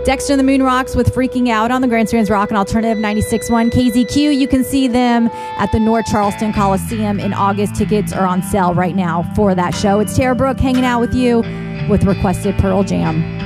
Dexter and the Moon Rocks with Freaking Out on the Grandstands Rock and Alternative 96.1 KZQ. You can see them at the North Charleston Coliseum in August. Tickets are on sale right now for that show. It's Tara Brooke hanging out with you with Requested Pearl Jam.